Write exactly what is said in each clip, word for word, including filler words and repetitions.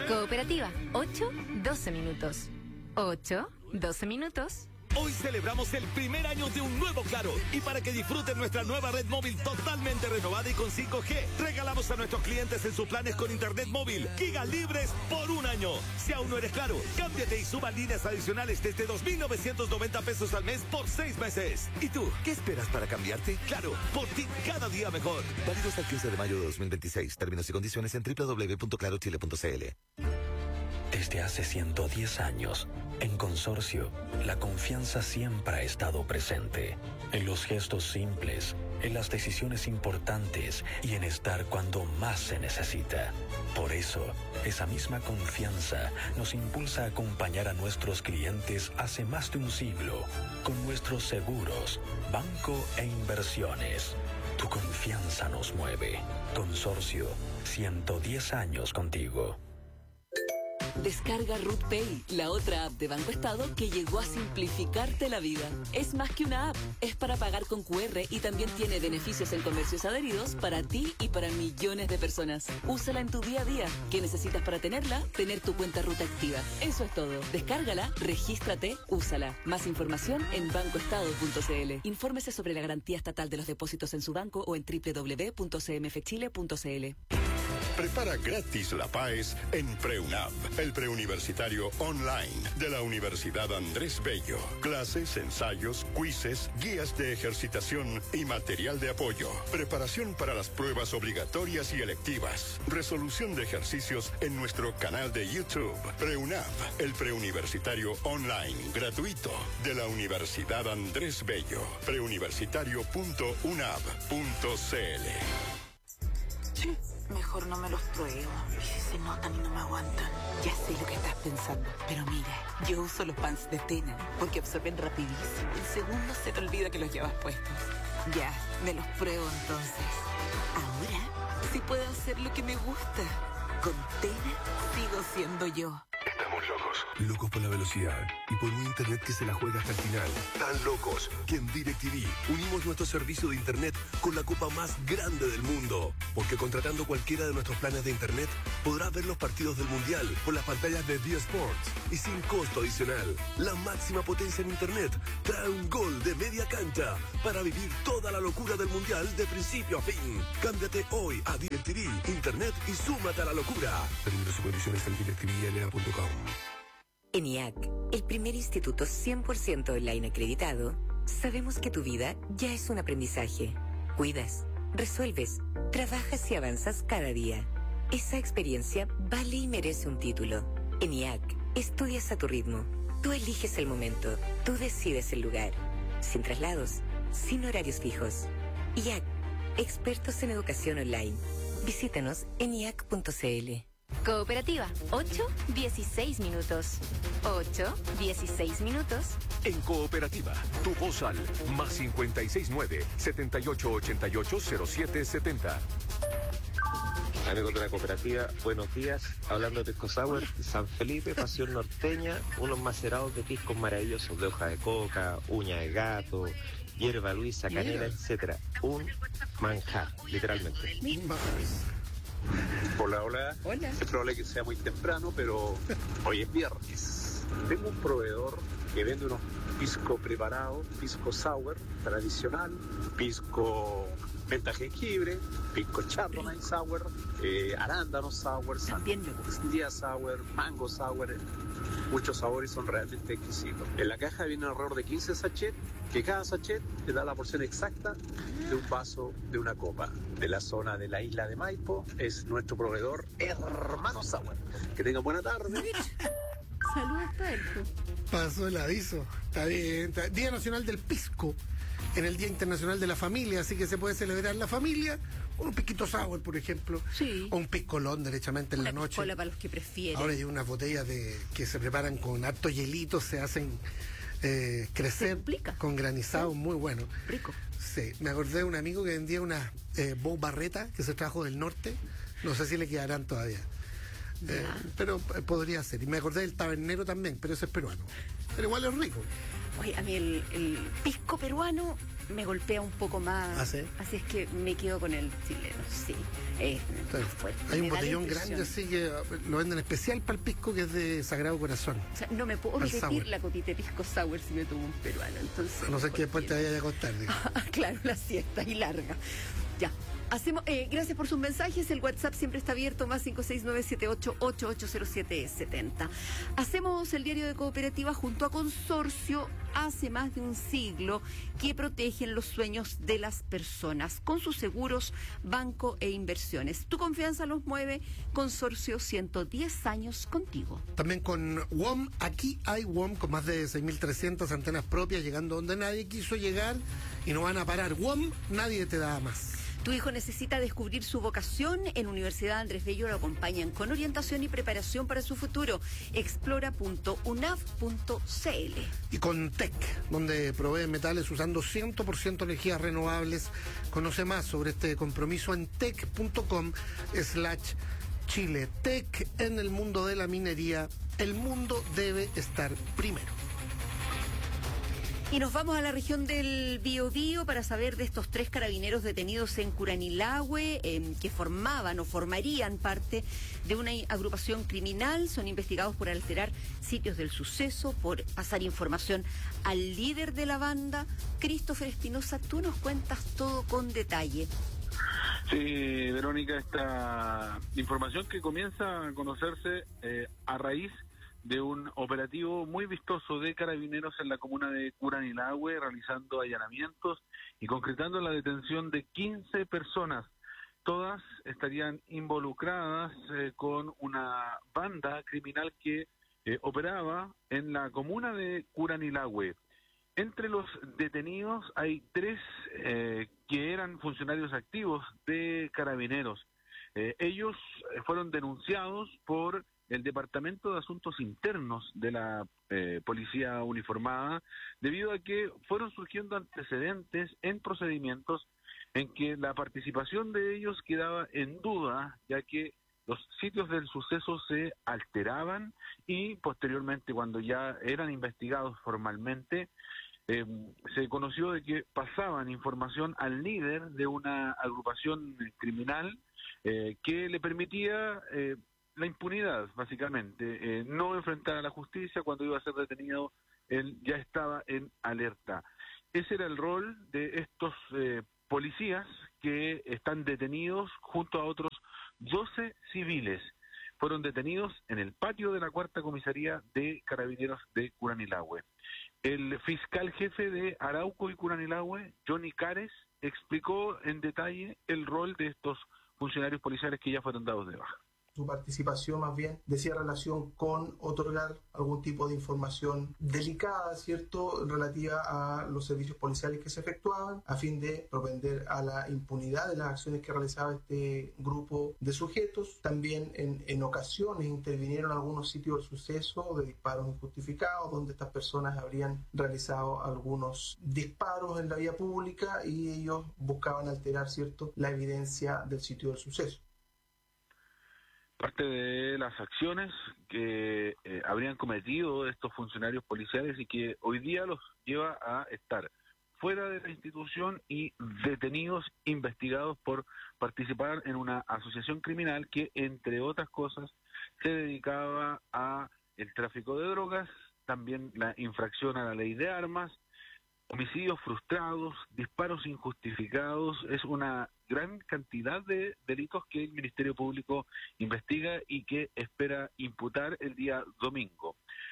Cooperativa, ocho, doce minutos. ocho, doce minutos. Hoy celebramos el primer año de un nuevo Claro. Y para que disfruten nuestra nueva red móvil totalmente renovada y con cinco G, regalamos a nuestros clientes en sus planes con internet móvil gigas libres por un año. Si aún no eres Claro, cámbiate y suba líneas adicionales desde dos mil novecientos noventa pesos al mes por seis meses. ¿Y tú, qué esperas para cambiarte? Claro, por ti cada día mejor. Válido hasta el quince de mayo de dos mil veintiséis. Términos y condiciones en doble u doble u doble u punto claro chile punto c l. Desde hace ciento diez años, en Consorcio, la confianza siempre ha estado presente. En los gestos simples, en las decisiones importantes y en estar cuando más se necesita. Por eso, esa misma confianza nos impulsa a acompañar a nuestros clientes hace más de un siglo, con nuestros seguros, banco e inversiones. Tu confianza nos mueve. Consorcio, ciento diez años contigo. Descarga Root Pay, la otra app de Banco Estado que llegó a simplificarte la vida. Es más que una app, es para pagar con cu erre y también tiene beneficios en comercios adheridos para ti y para millones de personas. Úsala en tu día a día. ¿Qué necesitas para tenerla? Tener tu cuenta Ruta activa. Eso es todo. Descárgala, regístrate, úsala. Más información en banco estado punto c l. Infórmese sobre la garantía estatal de los depósitos en su banco o en doble u doble u doble u punto c m f chile punto c l. Prepara gratis la PAES en PreUNAV, el preuniversitario online de la Universidad Andrés Bello. Clases, ensayos, quizzes, guías de ejercitación y material de apoyo. Preparación para las pruebas obligatorias y electivas. Resolución de ejercicios en nuestro canal de YouTube. PreUNAV, el preuniversitario online gratuito de la Universidad Andrés Bello. preuniversitario punto unav punto c l. Mejor no me los pruebo. Y si se notan y no me aguantan. Ya sé lo que estás pensando. Pero mira, yo uso los pants de Tena porque absorben rapidísimo. En segundos se te olvida que los llevas puestos. Ya, me los pruebo entonces. Ahora sí puedo hacer lo que me gusta. Con Tena sigo siendo yo. Estamos locos. Locos por la velocidad y por un internet que se la juega hasta el final. Tan locos que en DirecTV unimos nuestro servicio de internet con la copa más grande del mundo. Porque contratando cualquiera de nuestros planes de internet, podrás ver los partidos del Mundial por las pantallas de D Sports y sin costo adicional. La máxima potencia en internet trae un gol de media cancha para vivir toda la locura del Mundial de principio a fin. Cámbiate hoy a DirecTV, internet y súmate a la locura. Términos y condiciones en directivl l a punto com. En I A C, el primer instituto cien por ciento online acreditado, sabemos que tu vida ya es un aprendizaje. Cuidas, resuelves, trabajas y avanzas cada día. Esa experiencia vale y merece un título. En I A C, estudias a tu ritmo. Tú eliges el momento, tú decides el lugar. Sin traslados, sin horarios fijos. I A C, expertos en educación online. Visítanos en i a c punto c l. Cooperativa, ocho, dieciséis minutos. ocho, dieciséis minutos. En Cooperativa, tu voz al más cincuenta y seis nueve, setenta y ocho ochenta y ocho cero siete setenta. Amigos de la cooperativa, buenos días. Hablando de Pisco Sour, San Felipe, Pasión Norteña, unos macerados de piscos maravillosos, de hoja de coca, uña de gato, hierba luisa, canela, etcétera. Un manjar, literalmente. Hola, hola. Hola. Es probable que sea muy temprano, pero hoy es viernes. Tengo un proveedor que vende unos pisco preparados, pisco sour tradicional, pisco menta jengibre, pisco chardonnay sour, eh, arándano sour, sandía sour, mango sour. Muchos sabores, son realmente exquisitos. En la caja viene alrededor de quince sachets, que cada sachet te da la porción exacta de un vaso de una copa. De la zona de la isla de Maipo es nuestro proveedor Hermano Sour. Que tengan buena tarde. Saludos, Pedro. Pasó el aviso. Está bien, está... Día Nacional del Pisco. En el Día Internacional de la Familia, así que se puede celebrar la familia, un piquito sour, por ejemplo, sí. O un piscolón, derechamente, en una la noche. Piscola para los que prefieren. Ahora hay unas botellas de que se preparan con harto hielito, se hacen eh, crecer con granizado, sí. Muy bueno. Rico. Sí, me acordé de un amigo que vendía unas eh, Bow Barreta que se trajo del norte, no sé si le quedarán todavía. Eh, pero eh, podría ser. Y me acordé del tabernero también, pero ese es peruano. Pero igual es rico. Oye, a mí el, el pisco peruano me golpea un poco más. ¿Ah, sí? Así es que me quedo con el chileno, sí. Es más fuerte. Hay un Me da la botellón impresión. grande así que lo venden especial para el pisco, que es de Sagrado Corazón. O sea, no me puedo Al repetir sour. la copita de pisco sour si me tomo un peruano. Entonces, A no ser que después te vayas a acostar. digo. claro, la siesta y larga. Ya. Hacemos, eh, gracias por sus mensajes. El WhatsApp siempre está abierto, más cinco seis nueve siete ocho ocho ocho cero siete siete cero. Hacemos el diario de Cooperativa junto a Consorcio hace más de un siglo, que protegen los sueños de las personas con sus seguros, banco e inversiones. Tu confianza los mueve. Consorcio, ciento diez años contigo. También con W O M, aquí hay W O M con más de seis mil trescientas antenas propias, llegando donde nadie quiso llegar y no van a parar. W O M, nadie te da más. Tu hijo necesita descubrir su vocación. En Universidad Andrés Bello lo acompañan con orientación y preparación para su futuro. explora punto unav punto cl. Y con T E C, donde provee metales usando cien por ciento energías renovables. Conoce más sobre este compromiso en tec punto com slash Chile. T E C en el mundo de la minería. El mundo debe estar primero. Y nos vamos a la región del Biobío para saber de estos tres carabineros detenidos en Curanilahue, eh, que formaban o formarían parte de una agrupación criminal. Son investigados por alterar sitios del suceso, por pasar información al líder de la banda. Christopher Espinosa, tú nos cuentas todo con detalle. Sí, Verónica, esta información que comienza a conocerse eh, a raíz de un operativo muy vistoso de carabineros en la comuna de Curanilahue, realizando allanamientos y concretando la detención de quince personas. Todas estarían involucradas eh, con una banda criminal que eh, operaba en la comuna de Curanilahue. Entre los detenidos hay tres eh, que eran funcionarios activos de carabineros. Eh, ellos fueron denunciados por el Departamento de Asuntos Internos de la eh, Policía Uniformada, debido a que fueron surgiendo antecedentes en procedimientos en que la participación de ellos quedaba en duda, ya que los sitios del suceso se alteraban y posteriormente, cuando ya eran investigados formalmente, eh, se conoció de que pasaban información al líder de una agrupación criminal eh, que le permitía eh, la impunidad, básicamente, eh, no enfrentar a la justicia. Cuando iba a ser detenido, él ya estaba en alerta. Ese era el rol de estos eh, policías que están detenidos junto a otros doce civiles. Fueron detenidos en el patio de la cuarta comisaría de Carabineros de Curanilahue. El fiscal jefe de Arauco y Curanilahue, Johnny Cares, explicó en detalle el rol de estos funcionarios policiales que ya fueron dados de baja. Su participación más bien decía relación con otorgar algún tipo de información delicada, ¿cierto?, relativa a los servicios policiales que se efectuaban, a fin de propender a la impunidad de las acciones que realizaba este grupo de sujetos. También en, en ocasiones intervinieron algunos sitios del suceso de disparos injustificados, donde estas personas habrían realizado algunos disparos en la vía pública y ellos buscaban alterar, ¿cierto?, la evidencia del sitio del suceso. Parte de las acciones que eh, habrían cometido estos funcionarios policiales y que hoy día los lleva a estar fuera de la institución y detenidos, investigados por participar en una asociación criminal que, entre otras cosas, se dedicaba a el tráfico de drogas, también la infracción a la ley de armas, homicidios frustrados, disparos injustificados. Es una gran cantidad de delitos que el Ministerio Público investiga y que espera imputar el día domingo.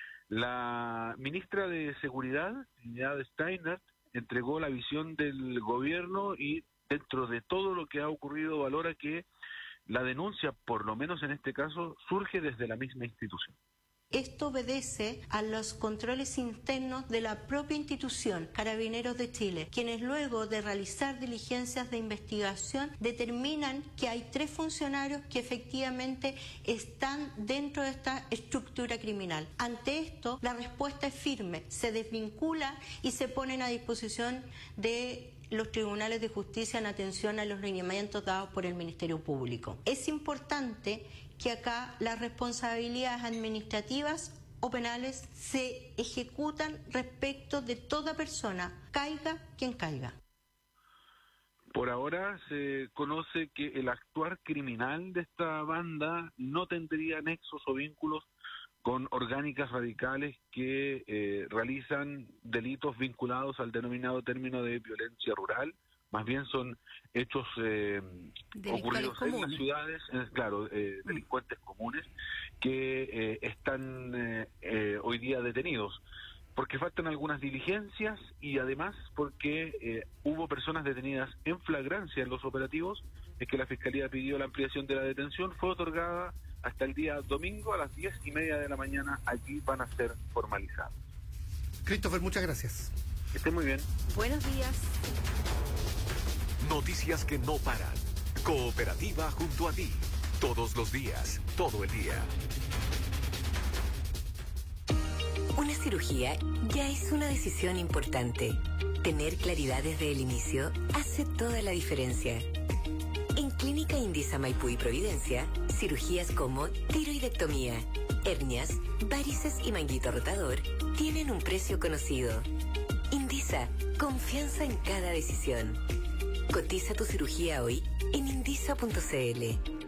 La ministra de Seguridad, Trinidad Steiner, entregó la visión del gobierno y, dentro de todo lo que ha ocurrido, valora que la denuncia, por lo menos en este caso, surge desde la misma institución. Esto obedece a los controles internos de la propia institución, Carabineros de Chile, quienes luego de realizar diligencias de investigación determinan que hay tres funcionarios que efectivamente están dentro de esta estructura criminal. Ante esto, la respuesta es firme, se desvincula y se ponen a disposición de los tribunales de justicia en atención a los lineamientos dados por el Ministerio Público. Es importante que acá las responsabilidades administrativas o penales se ejecutan respecto de toda persona, caiga quien caiga. Por ahora se conoce que el actuar criminal de esta banda no tendría nexos o vínculos con orgánicas radicales que eh, realizan delitos vinculados al denominado término de violencia rural. Más bien son hechos eh, ocurridos comunes en las ciudades, eh, claro, eh, delincuentes comunes que eh, están eh, eh, hoy día detenidos, porque faltan algunas diligencias y además porque eh, hubo personas detenidas en flagrancia en los operativos. Es que la Fiscalía pidió la ampliación de la detención, fue otorgada hasta el día domingo a las diez y media de la mañana, allí van a ser formalizados. Christopher, muchas gracias. Que esté muy bien. Buenos días. Noticias que no paran. Cooperativa junto a ti. Todos los días, todo el día. Una cirugía ya es una decisión importante. Tener claridad desde el inicio hace toda la diferencia. En Clínica Indisa Maipú y Providencia, cirugías como tiroidectomía, hernias, varices y manguito rotador tienen un precio conocido. Indisa, confianza en cada decisión. Cotiza tu cirugía hoy en indisa punto c l.